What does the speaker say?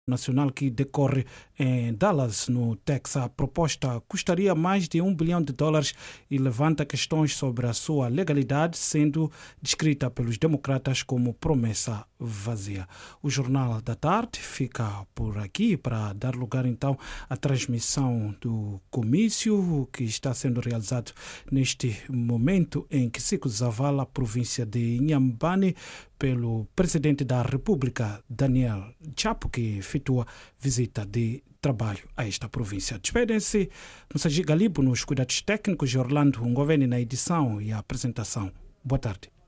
nacional que decorre em Dallas, no Texas. A proposta custaria mais de $1 bilhão e levanta questões sobre a sua legalidade, sendo descrita pelos democratas como promessa vazia. O Jornal da Tarde fica por aqui para dar lugar então à transmissão do comício que está sendo realizado neste momento em Kisiku Zavala, província de Inhambane, pelo presidente da República, Daniel Chapo, que efetua visita de trabalho a esta província. Despedem-se Moussaji Galibo nos cuidados técnicos e Orlando Ngoveni na edição e a apresentação. Boa tarde.